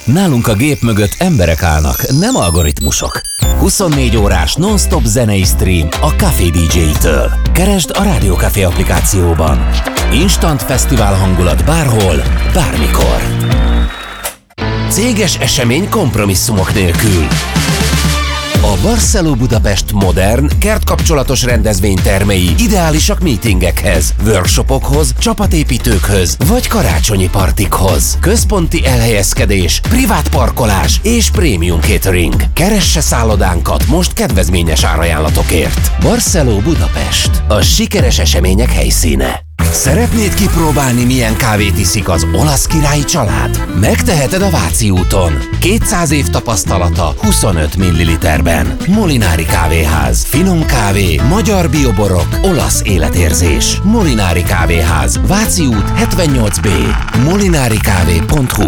Nálunk a gép mögött emberek állnak, nem algoritmusok. 24 órás non-stop zenei stream a Café DJ-től. Keresd a Rádió Café applikációban. Instant fesztivál hangulat bárhol, bármikor. Céges esemény kompromisszumok nélkül. A Barceló Budapest modern, kertkapcsolatos rendezvénytermei ideálisak meetingekhez, workshopokhoz, csapatépítőkhöz vagy karácsonyi partikhoz. Központi elhelyezkedés, privát parkolás és prémium catering. Keresse szállodánkat most kedvezményes árajánlatokért. Barceló Budapest, a sikeres események helyszíne. Szeretnéd kipróbálni, milyen kávét iszik az olasz királyi család? Megteheted a Váci úton. 200 év tapasztalata 25 ml-ben. Molinári kávéház. Finom kávé, magyar bioborok, olasz életérzés. Molinári kávéház. Váci út 78B. molinarikávé.hu.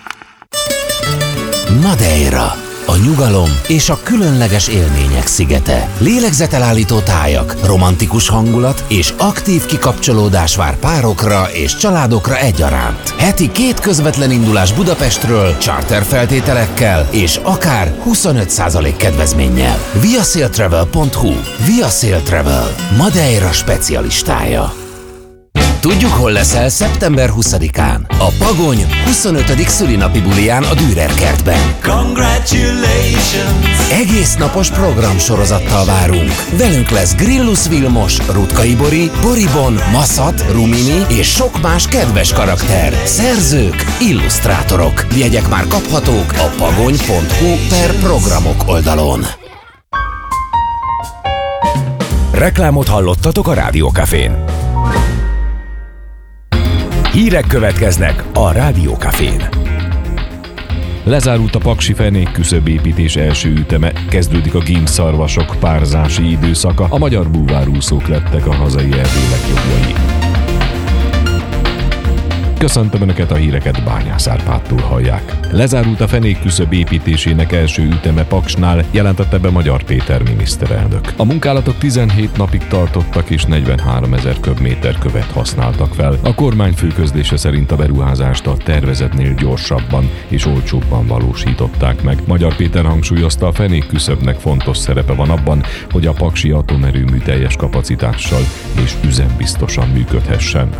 Madeira. A nyugalom és a különleges élmények szigete. Lélegzetelállító tájak, romantikus hangulat és aktív kikapcsolódás vár párokra és családokra egyaránt. Heti 2 közvetlen indulás Budapestről, charter feltételekkel és akár 25% kedvezménnyel. viasailtravel.hu. Via Sail Travel. Madeira specialistája. Tudjuk, hol leszel szeptember 20-án. A Pagony 25. szülinapi buliján a Dürer kertben. Congratulations! Egész napos programsorozattal várunk. Velünk lesz Grillus Vilmos, Rutkay Bori, Boribon, Maszat, Rumini és sok más kedves karakter. Szerzők, illusztrátorok. Jegyek már kaphatók a pagony.hu/programok oldalon. Reklámot hallottatok a Rádió Cafén. Hírek következnek a Rádió Cafén. Lezárult a paksi fenékküszöb építés első üteme, kezdődik a gímszarvasok párzási időszaka, a magyar búvárúszók lettek a hazai erdő legjobbjai. Köszöntöm Önöket, a híreket Bányász Árpádtól hallják. Lezárult a fenékküszöb építésének első üteme Paksnál, jelentette be Magyar Péter miniszterelnök. A munkálatok 17 napig tartottak és 43 000 köbméter követ használtak fel. A kormányfő közlése szerint a beruházást a tervezetnél gyorsabban és olcsóbban valósították meg. Magyar Péter hangsúlyozta, a fenékküszöbnek fontos szerepe van abban, hogy a paksi atomerőmű teljes kapacitással és üzembiztosan működhessen.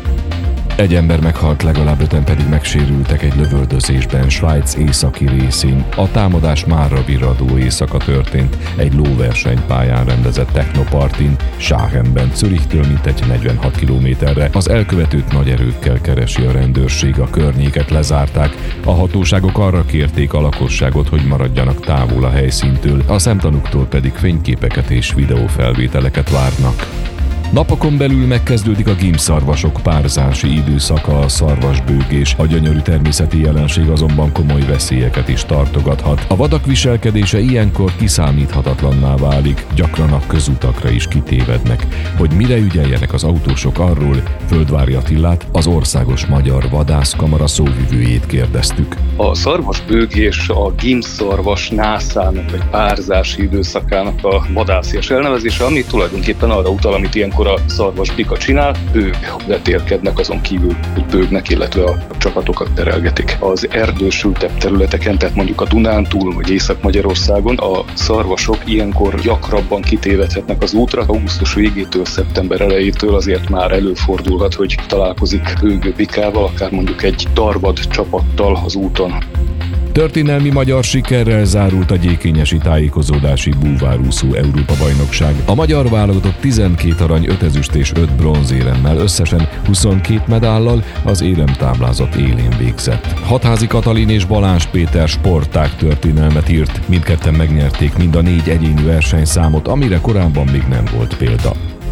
Egy ember meghalt, legalább 5-en pedig megsérültek egy lövöldözésben Svájc északi részén. A támadás márra virradó éjszaka történt egy lóversenypályán rendezett technopartin, Sachenben, Zürichtől mintegy 46 kilométerre. Az elkövetőt nagy erőkkel keresi a rendőrség, a környéket lezárták. A hatóságok arra kérték a lakosságot, hogy maradjanak távol a helyszíntől, a szemtanúktól pedig fényképeket és videófelvételeket várnak. Napokon belül megkezdődik a gímszarvasok párzási időszaka, a szarvasbőgés. A gyönyörű természeti jelenség azonban komoly veszélyeket is tartogathat. A vadak viselkedése ilyenkor kiszámíthatatlanná válik, gyakran a közutakra is kitévednek. Hogy mire ügyeljenek az autósok, arról Földvári Attilát, az Országos Magyar Vadászkamara szóvivőjét kérdeztük. A szarvasbőgés a gímszarvas nászának vagy párzási időszakának a vadászias elnevezése, ami tulajdonképpen arra utal, amit ilyenkor a szarvasbika csinál, ők vetélkednek, azon kívül, hogy bőgnek, illetve a csapatokat terelgetik. Az erdősültebb területeken, tehát mondjuk a Dunántúl vagy Észak-Magyarországon a szarvasok ilyenkor gyakrabban kitévedhetnek az útra. Augusztus végétől, szeptember elejétől azért már előfordulhat, hogy találkozik bőgő bikával, akár mondjuk egy darvad csapattal az úton. Történelmi magyar sikerrel zárult a gyékényesi tájékozódási búvárúszó Európa-bajnokság. A magyar válogatott 12 arany, 5 ezüst és 5 bronzéremmel, összesen 22 medállal az éremtáblázat élén végzett. Hatházi Katalin és Balázs Péter sportág történelmet írt. Mindketten megnyerték mind a 4 egyéni versenyszámot, amire korábban még nem volt példa.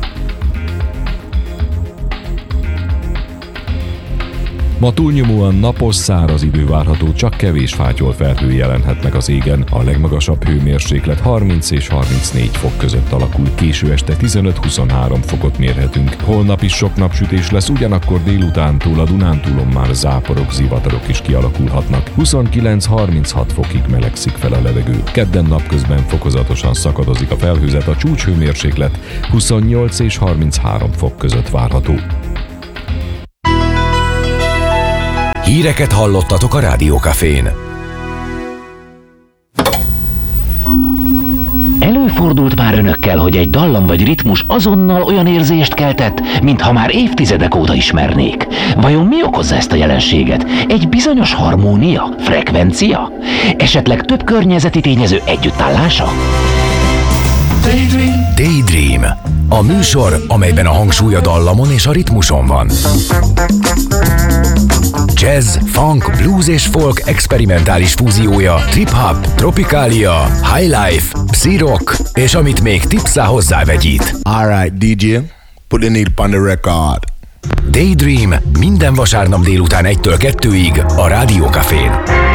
Ma túlnyomóan napos, száraz idő várható, csak kevés fátyolfelhő jelenhet meg az égen. A legmagasabb hőmérséklet 30 és 34 fok között alakul. Késő este 15-23 fokot mérhetünk. Holnap is sok napsütés lesz, ugyanakkor délutántól a Dunántúlon már záporok, zivatarok is kialakulhatnak. 29-36 fokig melegszik fel a levegő. Kedden napközben fokozatosan szakadozik a felhőzet, a csúcshőmérséklet 28 és 33 fok között várható. Híreket hallottatok a Rádió Cafén. Előfordult már önökkel, hogy egy dallam vagy ritmus azonnal olyan érzést keltett, mintha már évtizedek óta ismernék. Vajon mi okozza ezt a jelenséget? Egy bizonyos harmónia? Frekvencia? Esetleg több környezeti tényező együttállása? Daydream. A műsor, amelyben a hangsúly a dallamon és a ritmuson van. Jazz, funk, blues és folk experimentális fúziója, trip-hop, tropikália, highlife, psi-rock, és amit még tipszá hozzávegyít. Alright, DJ, put the needle on the record. Daydream minden vasárnap délután 1-től 2-ig a Rádió Cafén.